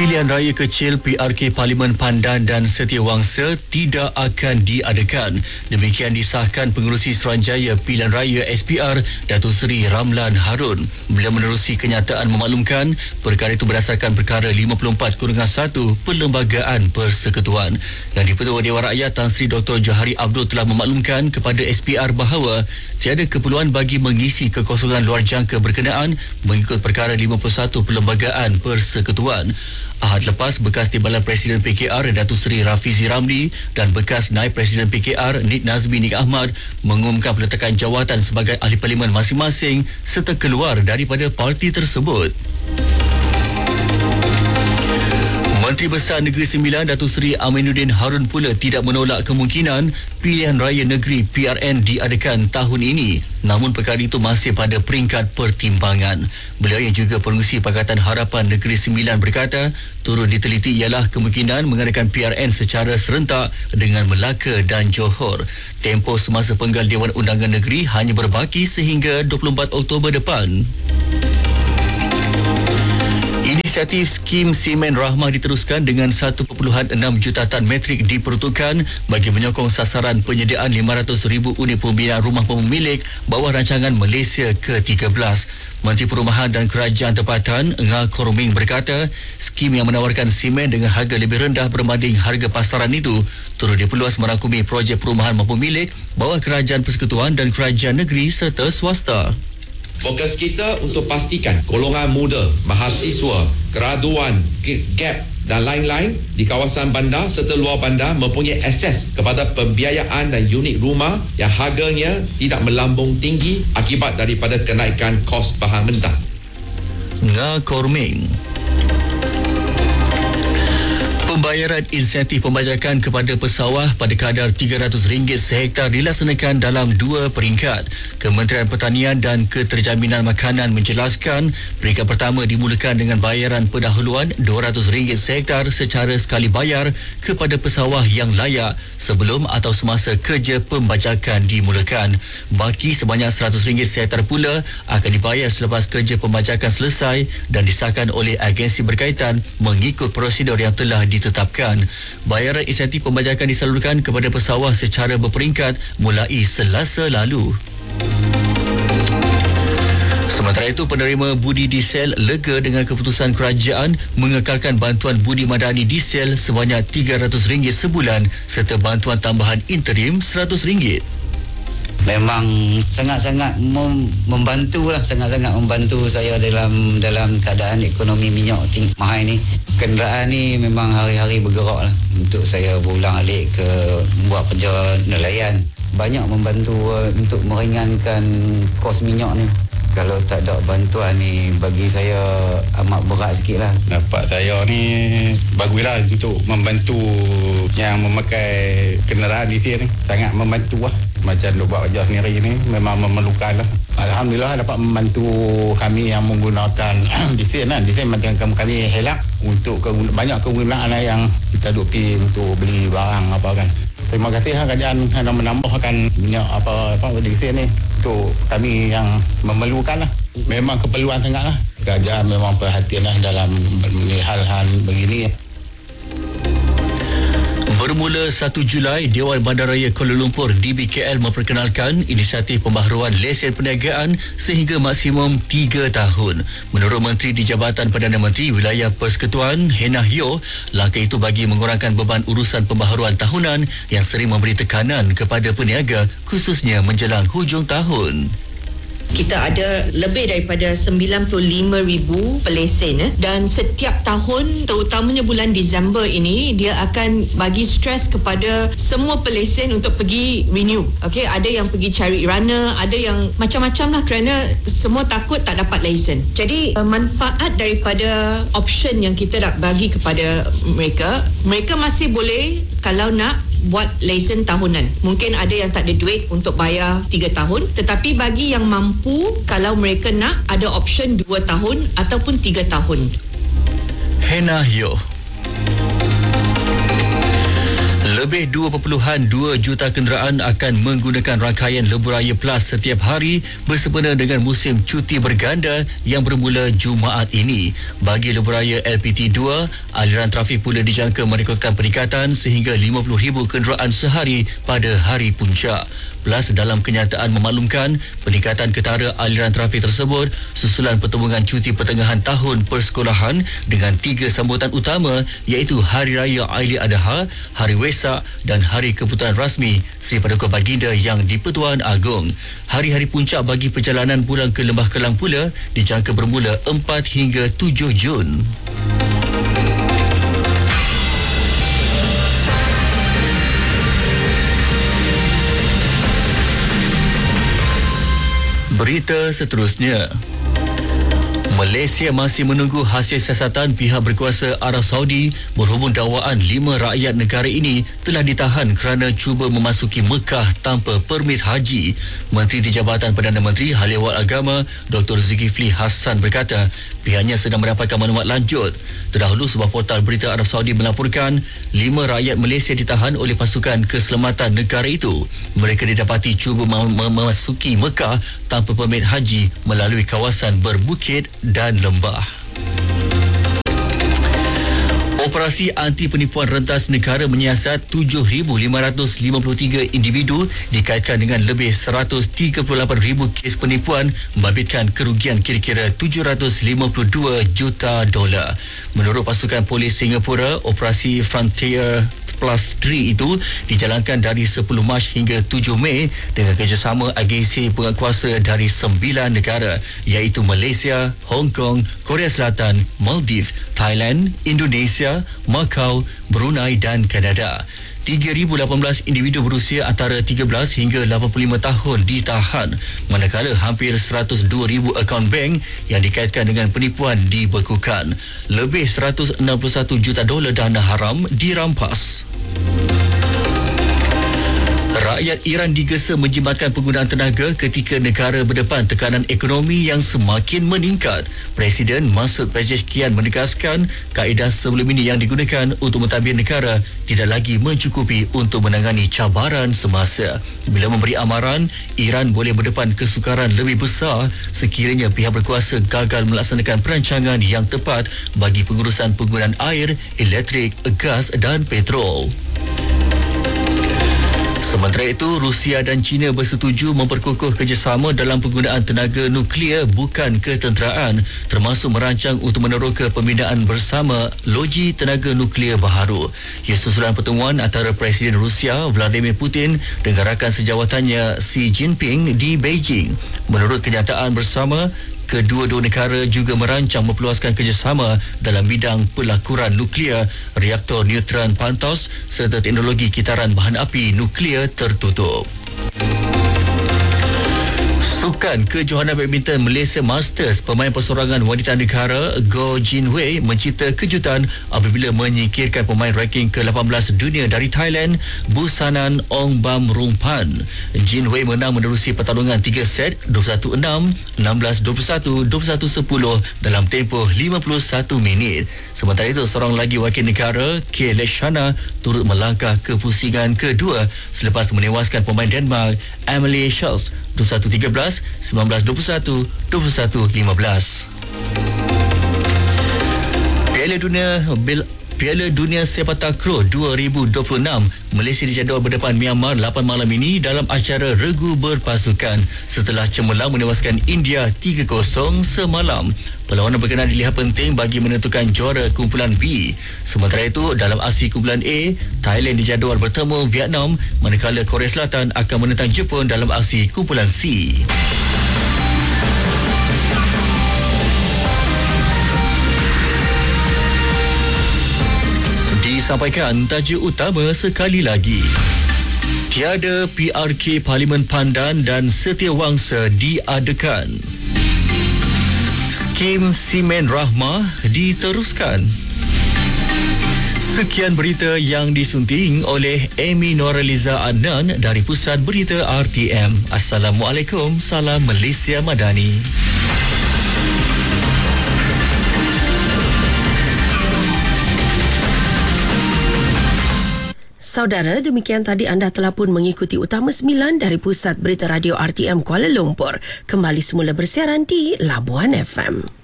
Pilihan raya kecil PRK Parlimen Pandan dan Setiawangsa tidak akan diadakan. Demikian disahkan Pengerusi Suruhanjaya Pilihan Raya SPR Datuk Seri Ramlan Harun. Beliau menerusi kenyataan memaklumkan perkara itu berdasarkan perkara 54/1 Perlembagaan Persekutuan. Yang di-Ketua Dewan Rakyat Tan Sri Dr. Johari Abdul telah memaklumkan kepada SPR bahawa tiada keperluan bagi mengisi kekosongan luar jangka berkenaan mengikut perkara 51 Perlembagaan Persekutuan. Ahad lepas, bekas Timbalan Presiden PKR Datuk Seri Rafizi Ramli dan bekas Naib Presiden PKR Nik Nazmi Nik Ahmad mengumumkan peletakan jawatan sebagai ahli parlimen masing-masing serta keluar daripada parti tersebut. Menteri Besar Negeri Sembilan Datuk Seri Aminuddin Harun pula tidak menolak kemungkinan pilihan raya negeri PRN diadakan tahun ini. Namun perkara itu masih pada peringkat pertimbangan. Beliau yang juga Pengerusi Pakatan Harapan Negeri Sembilan berkata, turut diteliti ialah kemungkinan mengadakan PRN secara serentak dengan Melaka dan Johor. Tempoh semasa penggal Dewan Undangan Negeri hanya berbaki sehingga 24 Oktober depan. Inisiatif skim Semen Rahmah diteruskan dengan 1.6 juta tan metrik diperuntukkan bagi menyokong sasaran penyediaan 500,000 unit pembinaan rumah pemilik bawah rancangan Malaysia ke-13. Menteri Perumahan dan Kerajaan Tempatan Nga Korming berkata, skim yang menawarkan semen dengan harga lebih rendah berbanding harga pasaran itu turut diperluas merangkumi projek perumahan mampu milik bawah Kerajaan Persekutuan dan Kerajaan Negeri serta swasta. Fokus kita untuk pastikan golongan muda, mahasiswa, graduan, gap dan lain-lain di kawasan bandar serta luar bandar mempunyai akses kepada pembiayaan dan unit rumah yang harganya tidak melambung tinggi akibat daripada kenaikan kos bahan mentah. Nga Korming. Pembayaran insentif pembajakan kepada pesawah pada kadar RM300 sehektar dilaksanakan dalam dua peringkat. Kementerian Pertanian dan Keterjaminan Makanan menjelaskan peringkat pertama dimulakan dengan bayaran pendahuluan RM200 sehektar secara sekali bayar kepada pesawah yang layak sebelum atau semasa kerja pembajakan dimulakan. Baki sebanyak RM100 sehektar pula akan dibayar selepas kerja pembajakan selesai dan disahkan oleh agensi berkaitan mengikut prosedur yang telah ditetapkan. Bayaran insentif pembajakan disalurkan kepada pesawah secara berperingkat mulai Selasa lalu. Sementara itu, penerima budi diesel lega dengan keputusan kerajaan mengekalkan bantuan budi madani diesel sebanyak RM300 sebulan serta bantuan tambahan interim RM100. Memang sangat-sangat membantu lah, sangat-sangat membantu saya dalam keadaan ekonomi minyak mahal ni. Kenderaan ni memang hari-hari bergerak lah untuk saya berulang alik ke buat kerja nelayan. Banyak membantu untuk meringankan kos minyak ni. Kalau tak ada bantuan ni bagi saya amat berat sikit lah. Dapat saya ni baguslah untuk membantu yang memakai kenderaan diesel ni. Sangat membantu lah. Macam duk buat kerja sendiri ni memang memerlukan lah. Alhamdulillah dapat membantu kami yang menggunakan diesel lah. Diesel macam kami helak untuk banyak kegunaan lah yang kita duk pergi untuk beli barang apa kan. Terima kasih lah kerajaan yang menambahkan minyak apa diesel ni untuk kami yang memerlukan lah. Memang keperluan sangat lah. Kerajaan memang perhatian lah dalam hal-hal begini. Bermula 1 Julai, Dewan Bandaraya Kuala Lumpur DBKL memperkenalkan inisiatif pembaharuan lesen perniagaan sehingga maksimum 3 tahun. Menurut Menteri di Jabatan Perdana Menteri Wilayah Persekutuan Hena Hyo, langkah itu bagi mengurangkan beban urusan pembaharuan tahunan yang sering memberi tekanan kepada peniaga khususnya menjelang hujung tahun. Kita ada lebih daripada 95,000 pelesen dan setiap tahun terutamanya bulan Disember ini dia akan bagi stres kepada semua pelesen untuk pergi renew. Okey, ada yang pergi cari runner, ada yang macam-macam lah kerana semua takut tak dapat lesen. Jadi manfaat daripada option yang kita nak bagi kepada mereka masih boleh kalau nak buat lesen tahunan. Mungkin ada yang tak ada duit untuk bayar 3 tahun, tetapi bagi yang mampu, kalau mereka nak, ada option 2 tahun ataupun 3 tahun. Hena Hyo. Lebih 2.2 juta kenderaan akan menggunakan rangkaian Lebuh Raya Plus setiap hari bersempena dengan musim cuti berganda yang bermula Jumaat ini. Bagi Lebuh Raya LPT2, aliran trafik pula dijangka merekodkan peningkatan sehingga 50,000 kenderaan sehari pada hari puncak. Plus dalam kenyataan memaklumkan peningkatan ketara aliran trafik tersebut susulan pertembungan cuti pertengahan tahun persekolahan dengan 3 sambutan utama iaitu Hari Raya Aidiladha, Hari Wesak dan Hari Keputusan Rasmi Sri Paduka Baginda Yang di-Pertuan Agong. Hari-hari puncak bagi perjalanan pulang ke Lembah Kelang pula dijangka bermula 4 hingga 7 Jun. Berita seterusnya. Malaysia masih menunggu hasil siasatan pihak berkuasa Arab Saudi berhubung dakwaan 5 rakyat negara ini telah ditahan kerana cuba memasuki Mekah tanpa permit haji. Menteri di Jabatan Perdana Menteri Hal Ehwal Agama Dr. Zulkifli Hassan berkata pihaknya sedang mendapatkan maklumat lanjut. Terdahulu sebuah portal berita Arab Saudi melaporkan 5 rakyat Malaysia ditahan oleh pasukan keselamatan negara itu. Mereka didapati cuba memasuki Mekah tanpa permit haji melalui kawasan berbukit dan lembah. Operasi anti penipuan rentas negara menyiasat 7,553 individu dikaitkan dengan lebih 138,000 kes penipuan membabitkan kerugian kira-kira 752 juta dolar. Menurut pasukan polis Singapura, operasi Frontier Plus 3 itu dijalankan dari 10 Mac hingga 7 Mei dengan kerjasama agensi penguatkuasa dari 9 negara iaitu Malaysia, Hong Kong, Korea Selatan, Maldives, Thailand, Indonesia, Macau, Brunei dan Kanada. 3,018 individu berusia antara 13 hingga 85 tahun ditahan, manakala hampir 102,000 akaun bank yang dikaitkan dengan penipuan dibekukan. Lebih 161 juta dolar dana haram dirampas. Rakyat Iran digesa menjimatkan penggunaan tenaga ketika negara berdepan tekanan ekonomi yang semakin meningkat. Presiden Masoud Pezeshkian menegaskan kaedah sebelum ini yang digunakan untuk mentadbir negara tidak lagi mencukupi untuk menangani cabaran semasa. Bila memberi amaran, Iran boleh berdepan kesukaran lebih besar sekiranya pihak berkuasa gagal melaksanakan perancangan yang tepat bagi pengurusan penggunaan air, elektrik, gas dan petrol. Sementara itu, Rusia dan China bersetuju memperkukuh kerjasama dalam penggunaan tenaga nuklear bukan ketenteraan, termasuk merancang untuk meneroka pembinaan bersama loji tenaga nuklear baharu. Ia susulan pertemuan antara Presiden Rusia Vladimir Putin dengan rakan sejawatannya Xi Jinping di Beijing. Menurut kenyataan bersama, kedua-dua negara juga merancang memperluaskan kerjasama dalam bidang pelakuran nuklear, reaktor neutron pantos serta teknologi kitaran bahan api nuklear tertutup. Sukan kejohanan badminton Malaysia Masters, pemain persorangan wanita negara Goh Jin Wei mencipta kejutan apabila menyingkirkan pemain ranking ke-18 dunia dari Thailand, Busanan Ong Bam Rumpan. Jin Wei menang menerusi pertarungan 3 set 21-6, 16-21, 21-10 dalam tempoh 51 minit. Sementara itu, seorang lagi wakil negara K. Leshana turut melangkah ke pusingan kedua selepas menewaskan pemain Denmark Emily Schultz 21-13, 19-21, 21-15. Piala Dunia Sepak Takraw 2026, Malaysia dijadual berdepan Myanmar 8 malam ini dalam acara regu berpasukan setelah cemerlang menewaskan India 3-0 semalam. Perlawanan berkenaan dilihat penting bagi menentukan juara kumpulan B. Sementara itu, dalam aksi kumpulan A, Thailand dijadual bertemu Vietnam, manakala Korea Selatan akan menentang Jepun dalam aksi kumpulan C. Disampaikan tajuk utama sekali lagi. Tiada PRK Parlimen Pandan dan Setiawangsa diadakan. Skim Simen Rahmah diteruskan. Sekian berita yang disunting oleh Amy Noraliza Adnan dari Pusat Berita RTM. Assalamualaikum, salam Malaysia Madani. Saudara, demikian tadi anda telah pun mengikuti Utama 9 dari Pusat Berita Radio RTM Kuala Lumpur. Kembali semula bersiaran di Labuan FM.